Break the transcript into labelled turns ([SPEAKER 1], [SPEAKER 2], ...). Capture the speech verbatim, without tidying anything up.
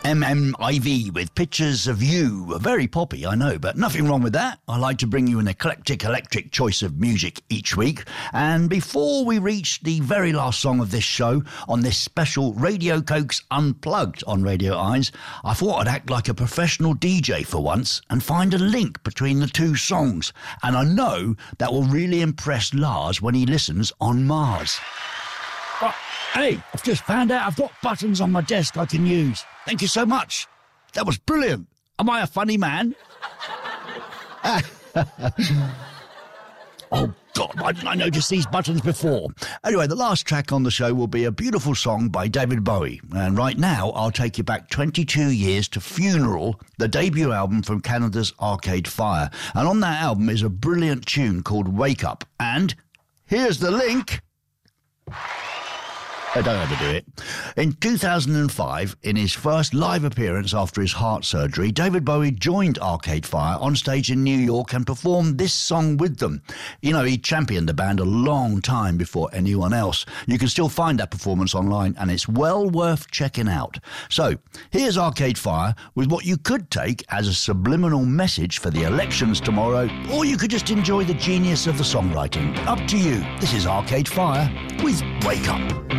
[SPEAKER 1] M M I V with Pictures of You. Very poppy, I know, but nothing wrong with that. I like to bring you an eclectic, electric choice of music each week. And before we reach the very last song of this show on this special Radio Cokes Unplugged on Radio Eyes, I thought I'd act like a professional D J for once and find a link between the two songs. And I know that will really impress Lars when he listens on Mars. Oh, hey, I've just found out I've got buttons on my desk I can use. Thank you so much. That was brilliant. Am I a funny man? Oh, God, why didn't I notice these buttons before? Anyway, the last track on the show will be a beautiful song by David Bowie. And right now, I'll take you back twenty-two years to Funeral, the debut album from Canada's Arcade Fire. And on that album is a brilliant tune called Wake Up. And here's the link. I don't know how to do it. In two thousand five, in his first live appearance after his heart surgery, David Bowie joined Arcade Fire on stage in New York and performed this song with them. You know, he championed the band a long time before anyone else. You can still find that performance online, and it's well worth checking out. So, here's Arcade Fire with what you could take as a subliminal message for the elections tomorrow, or you could just enjoy the genius of the songwriting. Up to you. This is Arcade Fire with Wake Up.